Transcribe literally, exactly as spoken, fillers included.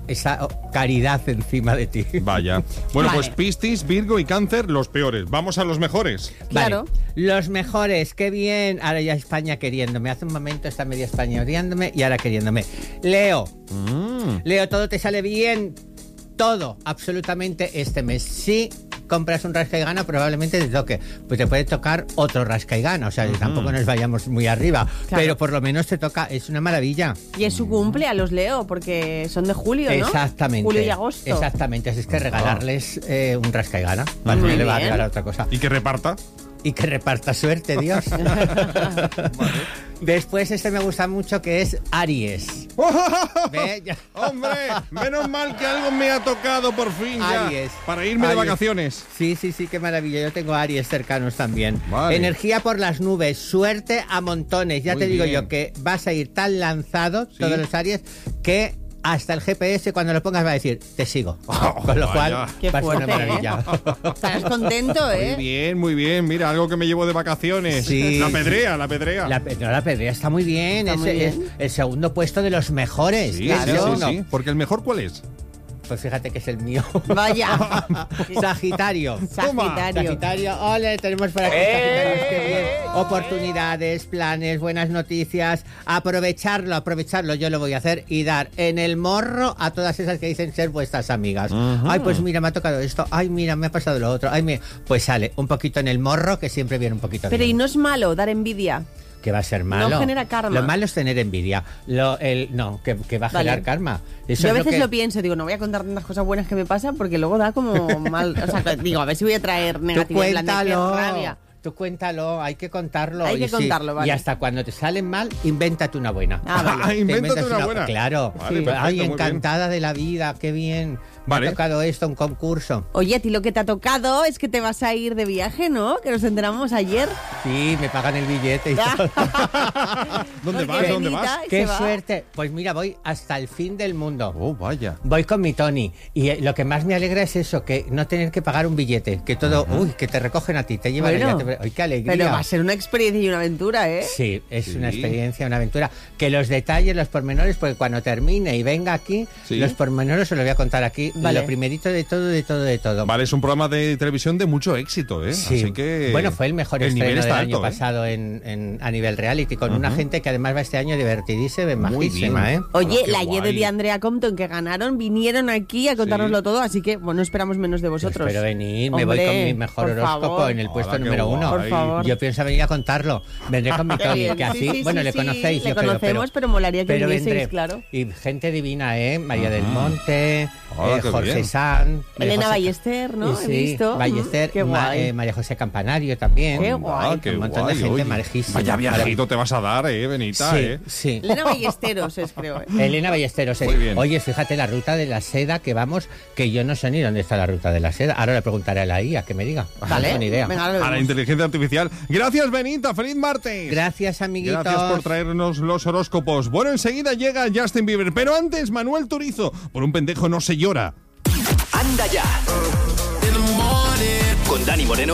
esa caridad encima de ti. Vaya. Bueno, Vale. pues Piscis, Virgo y Cáncer, los peores. Vamos a los mejores. Claro. Vale. Los mejores, qué bien. Ahora ya España queriéndome. Hace un momento está media España odiándome y ahora queriéndome. Leo. Mm. Leo, todo te sale bien. Todo, absolutamente este mes. Si compras un rasca y gana, probablemente te toque. Pues te puede tocar otro rasca y gana. O sea, Uh-huh. tampoco nos vayamos muy arriba. Claro. Pero por lo menos te toca. Es una maravilla. Y es su cumple a los Leo, porque son de julio, ¿no? Exactamente. Julio y agosto. Exactamente. Así es que regalarles eh, un rasca y gana. Vale, Muy no le va a bien. regalar otra cosa. ¿Y que reparta? Y que reparta suerte, Dios. Después este me gusta mucho, que es Aries. ¿Ve? Ya. ¡Hombre! Menos mal que algo me ha tocado por fin ya. Aries. Para irme de Aries. vacaciones. Sí, sí, sí, qué maravilla. Yo tengo Aries cercanos también. Vale. Energía por las nubes, suerte a montones. Ya Muy te digo bien. yo que vas a ir tan lanzado, Sí. todos los Aries, que hasta el G P S cuando lo pongas va a decir, te sigo. Oh, Con lo vaya. cual Qué va a ser una fuerte, ¿eh? maravilla. Estarás contento, Muy ¿eh? bien, muy bien. Mira, algo que me llevo de vacaciones. Sí. La pedrea, la pedrea. La, no, la pedrea está muy bien. Está es, muy es bien. el segundo puesto de los mejores. Sí, claro. sí, sí, Segundo. sí. Porque el mejor, ¿cuál es? Pues fíjate que es el mío. Vaya. Sagitario. Sagitario. Sagitario, ole, tenemos por aquí Sagitarios, qué bien. Oportunidades, planes, buenas noticias. Aprovecharlo, aprovecharlo, yo lo voy a hacer y dar en el morro a todas esas que dicen ser vuestras amigas. Ujú. Ay, pues mira, me ha tocado esto. Ay, mira, me ha pasado lo otro. Ay, me... Pues sale un poquito en el morro, que siempre viene un poquito Pero bien. y no es malo dar envidia. Que va a ser malo. No genera karma. Lo malo es tener envidia. Lo, el, no, que, que va a Vale. generar karma. Eso Yo a es lo veces que- lo pienso, digo, no voy a contar tantas cosas buenas que me pasan porque luego da como mal. O sea, digo, a ver si voy a traer Tú negatividad. en plan de qué cuéntalo, rabia. tú cuéntalo, hay que contarlo. Hay que y sí, contarlo, vale. Y hasta cuando te salen mal, invéntate una buena. Ah, vale. Ah, Te invéntate inventas una buena. Claro. Vale, Sí. perfecto, Ay, muy encantada de la vida, qué bien. Me Vale. ha tocado esto, un concurso. Oye, a ti lo que te ha tocado es que te vas a ir de viaje, ¿no? Que nos enteramos ayer. Sí, me pagan el billete y todo. ¿Dónde Porque vas? ¿Dónde Benita vas? se ¡Qué va. suerte! Pues mira, voy hasta el fin del mundo. Oh, vaya. Voy con mi Tony y eh, lo que más me alegra es eso, que no tener que pagar un billete, que todo, uy, que te recogen a ti, te llevan Bueno, allá, te- ¡ay, qué alegría! Pero va a ser una experiencia y una aventura, ¿eh? Sí, es Sí. una experiencia, una aventura. Que los detalles, los pormenores, porque cuando termine y venga aquí, Sí. los pormenores se los voy a contar aquí. Vale. Lo primerito de todo, de todo, de todo. Vale, es un programa de televisión de mucho éxito, ¿eh? Sí. Así que... Bueno, fue el mejor el nivel estreno del está año alto, ¿eh? pasado en, en- a nivel reality, con una Ujú. gente que además va este año divertidísima, Muy majísima, bien. ¿eh? Oye, Oh, qué la Yede guay. de Andrea Compton que ganaron, vinieron aquí a contárnoslo todo, así que, bueno, esperamos menos de Yo vosotros. espero venir, me voy Hombre, con mi mejor por horóscopo favor. en el puesto Hola, qué número uno. guay. Por favor. Yo pienso venir a contarlo. Vendré con mi Qué Tony, bien. que así, Sí, sí, bueno, sí, le sí, conocéis, le yo creo, conocemos, pero molaría que pero vinieseis, vendré. claro. Y gente divina, ¿eh? María del Monte, Ah, eh, qué Jorge bien. Sanz, María Elena José- Ballester, ¿no? Sí, He visto. Ballester, Mm, qué Ma- guay. eh, María José Campanario también. Qué Ah, guay. qué Un montón guay, de gente oye. majísima. Vaya viajito te vas a dar, eh, Benita, Sí, eh. sí. Elena Ballesteros es, creo. ¿eh? Elena Ballesteros. eh. Muy bien. Oye, fíjate la ruta de la seda que vamos, que yo no sé ni dónde está la ruta de la seda. Ahora le preguntaré a la I A que me diga. Vale. No tengo ni idea. Venga, ahora lo A la vemos. inteligencia artificial. Gracias, Benita. ¡Feliz martes! Gracias, amiguitos. Gracias por traernos los horóscopos. Bueno, enseguida llega Justin Bieber, pero antes Manuel Turizo. Por un pendejo no se llora. Anda ya. Con Dani Moreno.